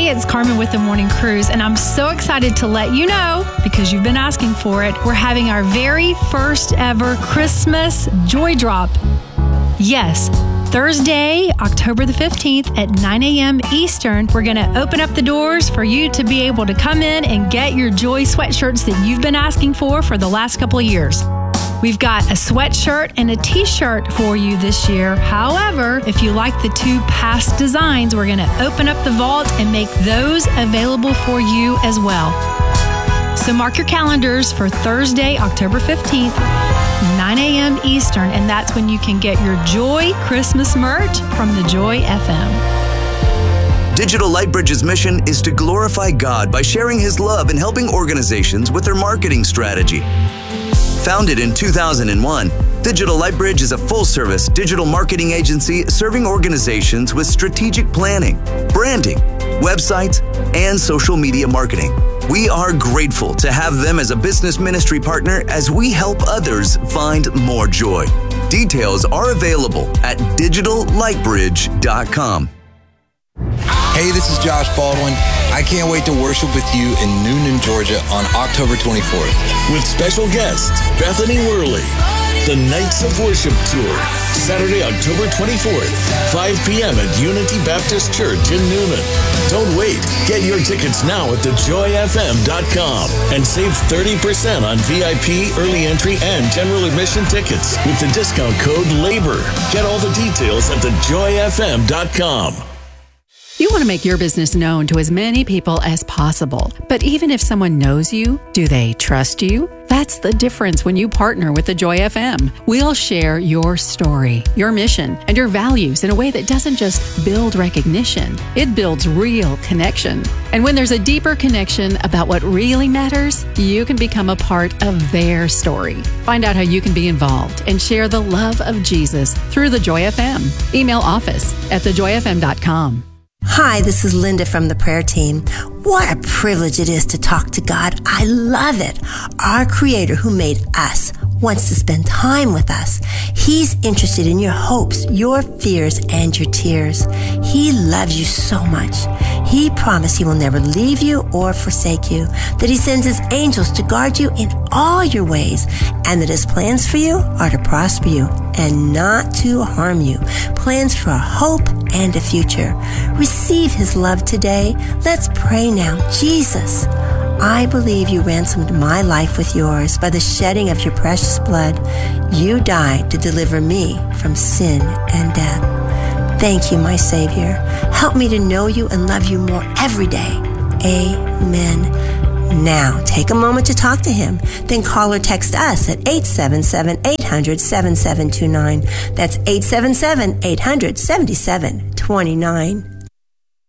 Hey, it's Carmen with the Morning Cruise, and I'm so excited to let you know, because you've been asking for it, we're having our very first ever Christmas Joy Drop. Yes, Thursday, October the 15th at 9 a.m. Eastern, we're going to open up the doors for you to be able to come in and get your Joy sweatshirts that you've been asking for the last couple of years. We've got a sweatshirt and a t-shirt for you this year. However, if you like the two past designs, we're going to open up the vault and make those available for you as well. So mark your calendars for Thursday, October 15th, 9 a.m. Eastern, and that's when you can get your Joy Christmas merch from the Joy FM. Digital Lightbridge's mission is to glorify God by sharing His love and helping organizations with their marketing strategy. Founded in 2001, Digital Lightbridge is a full-service digital marketing agency serving organizations with strategic planning, branding, websites, and social media marketing. We are grateful to have them as a business ministry partner as we help others find more joy. Details are available at digitallightbridge.com. Hey, this is Josh Baldwin. I can't wait to worship with you in Noonan, Georgia on October 24th. With special guest, Bethany Worley. The Nights of Worship Tour, Saturday, October 24th, 5 p.m. at Unity Baptist Church in Noonan. Don't wait. Get your tickets now at thejoyfm.com and save 30% on VIP, early entry, and general admission tickets with the discount code LABOR. Get all the details at thejoyfm.com. You want to make your business known to as many people as possible. But even if someone knows you, do they trust you? That's the difference when you partner with the Joy FM. We'll share your story, your mission, and your values in a way that doesn't just build recognition. It builds real connection. And when there's a deeper connection about what really matters, you can become a part of their story. Find out how you can be involved and share the love of Jesus through the Joy FM. Email office@thejoyfm.com. Hi, this is Linda from the prayer team. What a privilege it is to talk to God. I love it. Our Creator who made us wants to spend time with us. He's interested in your hopes, your fears, and your tears. He loves you so much. He promised He will never leave you or forsake you, that He sends His angels to guard you in all your ways, and that His plans for you are to prosper you and not to harm you. Plans for a hope and a future. Receive His love today. Let's pray now. Jesus, I believe You ransomed my life with Yours by the shedding of Your precious blood. You died to deliver me from sin and death. Thank You, my Savior. Help me to know You and love You more every day. Amen. Now, take a moment to talk to Him. Then call or text us at 877-800-7729. That's 877-800-7729.